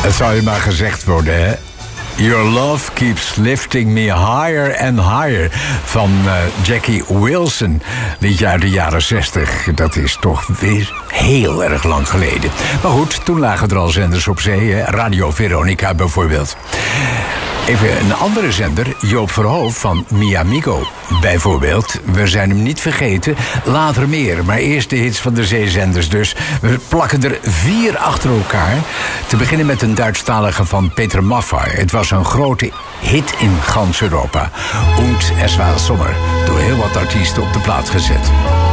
Het zou je maar gezegd worden, hè? Your Love Keeps Lifting Me Higher and Higher van Jackie Wilson. Liedje uit de jaren 60. Dat is toch weer heel erg lang geleden. Maar goed, toen lagen er al zenders op zee. Hè? Radio Veronica bijvoorbeeld. Even een andere zender, Joop Verhoef van Mi Amigo. Bijvoorbeeld, we zijn hem niet vergeten, later meer. Maar eerst de hits van de zeezenders dus. We plakken er 4 achter elkaar. Te beginnen met een Duitsstalige van Peter Maffay. Het was een grote hit in gans Europa. Und es war Sommer. Door heel wat artiesten op de plaat gezet.